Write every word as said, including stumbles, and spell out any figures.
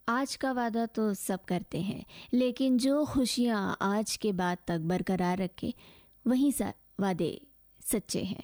आज का वादा तो सब करते हैं, लेकिन जो खुशियाँ आज के बाद तक बरकरार रखे, वही सा वादे सच्चे हैं।